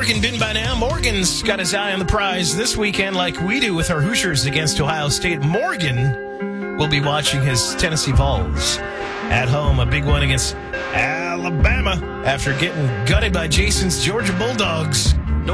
Morgan been by now? Morgan's got his eye on the prize this weekend like we do with our Hoosiers against Ohio State. Morgan will be watching his Tennessee Vols at home, a big one against Alabama after getting gutted by Jason's Georgia Bulldogs.